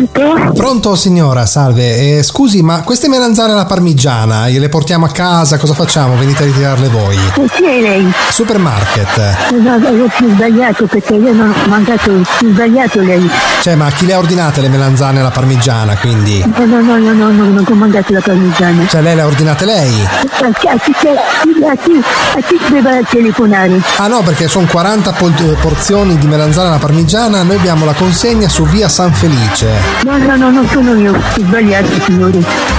Pronto? Pronto signora, salve. Scusi, ma queste melanzane alla parmigiana, gliele portiamo a casa? Cosa facciamo? Venite a ritirarle voi? Chi è lei? Supermarket. No, io più sbagliato perché io non ho mangiato più sbagliato lei. Cioè, ma chi le ha ordinate le melanzane alla parmigiana, quindi? No, non ho mangiato la parmigiana. Cioè, lei le ha ordinate lei? A chi deve telefonare? Ah no, perché sono 40 porzioni di melanzane alla parmigiana, noi abbiamo la consegna su via San Felice. No, non sono io, ho sbagliato signore.